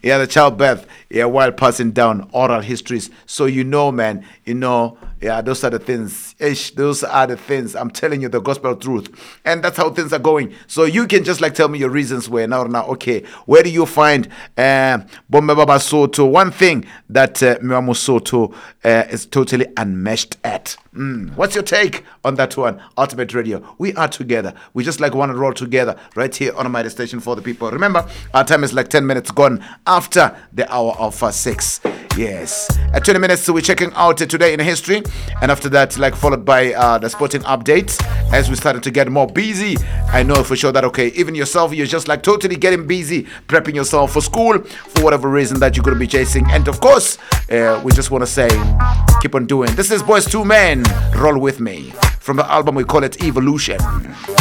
Yeah, the childbirth. Yeah, while passing down oral histories. So man, yeah, those are the things. Those are the things. I'm telling you the gospel truth, and that's how things are going. So you can just like tell me your reasons where now. Okay, where do you find Bombe Baba Soto? One thing that Miwamu Soto is totally unmatched at. What's your take on that one? Ultimate Radio. We are together. We just like want to roll together right here on my station for the people. Remember, our time is like 10 minutes gone after the hour of 6. Yes. At 20 minutes, so we're checking out Today in History. And after that, like followed by the sporting updates as we started to get more busy. I know for sure that, okay, even yourself, you're just like totally getting busy, prepping yourself for school, for whatever reason that you're going to be chasing. And of course, we just want to say, keep on doing. This is Boys 2 Men. Roll with me. From the album, we call it Evolution.